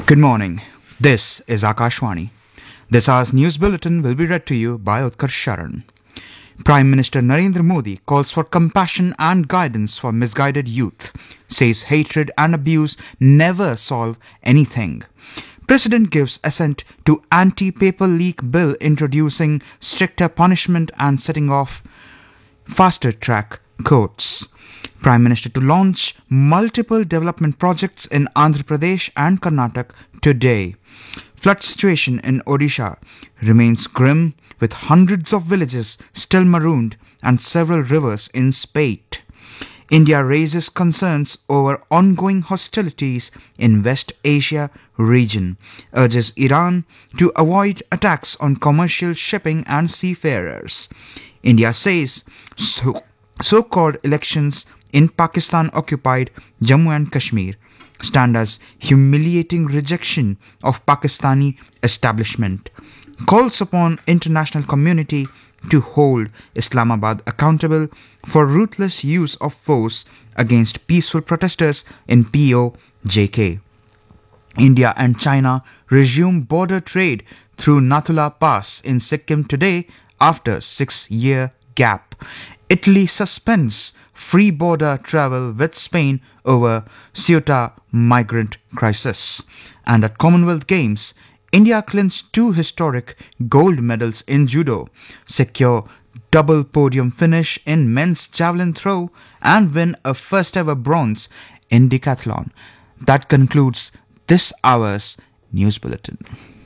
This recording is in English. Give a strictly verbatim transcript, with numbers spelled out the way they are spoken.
Good morning. This is Akashwani. This hour's news bulletin will be read to you by Utkarsh Sharan. Prime Minister Narendra Modi calls for compassion and guidance for misguided youth, says hatred and abuse never solve anything. President gives assent to anti-paper leak bill introducing stricter punishment and setting off faster-track courts. Prime Minister to launch multiple development projects in Andhra Pradesh and Karnataka today. Flood situation in Odisha remains grim, with hundreds of villages still marooned and several rivers in spate. India raises concerns over ongoing hostilities in West Asia region, urges Iran to avoid attacks on commercial shipping and seafarers. India says so, so-called elections in Pakistan-occupied Jammu and Kashmir stand as humiliating rejection of Pakistani establishment, calls upon international community to hold Islamabad accountable for ruthless use of force against peaceful protesters in P O J K. India and China resume border trade through Nathula Pass in Sikkim today after six-year gap. Italy suspends free border travel with Spain over Ceuta migrant crisis. And at Commonwealth Games, India clinched two historic gold medals in judo, secure double podium finish in men's javelin throw, and win a first ever bronze in decathlon. That concludes this hour's news bulletin.